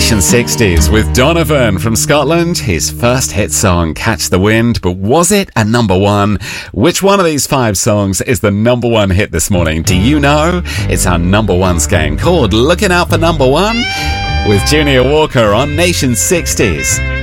Nation 60s with Donovan from Scotland. His first hit song, Catch the Wind. But was it a number one? Which one of these 5 songs is the number one hit this morning? Do you know? It's our number one scan called Looking Out for Number One with Junior Walker on Nation 60s.